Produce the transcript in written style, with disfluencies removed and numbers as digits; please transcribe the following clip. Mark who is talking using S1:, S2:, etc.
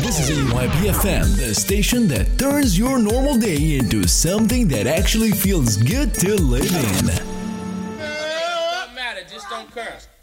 S1: This is AYP FM, the station that turns your normal day into something that actually feels good to live in.
S2: It doesn't matter, just don't curse.